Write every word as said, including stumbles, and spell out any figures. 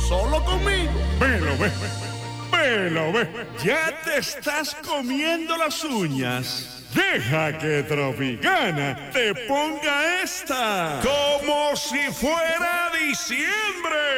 solo conmigo. Velo, ve, velo, ve. Ya te estás comiendo las uñas. Deja que Tropicana te ponga esta como si fuera diciembre.